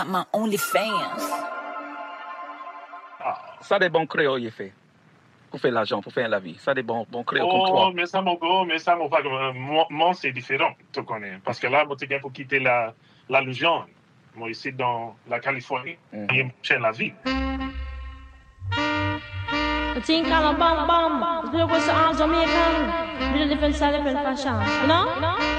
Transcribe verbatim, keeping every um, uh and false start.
got my OnlyFans. Ah. Ça des bons créoles, il fait. Pour faire l'argent, pour faire la vie. Ça des bons, bons créoles comme Oh, toi. mais ça, mon gars, mais ça, mon frère, euh, moi, moi, c'est différent, tu connais. Parce que là, moi, tu pour quitter la, la Louisiane. Moi, ici, dans la Californie, Mhm. j'ai la vie. The thing called a bam bam. It's beautiful to all Jamaican. Really different style, different fashion. You know? You know?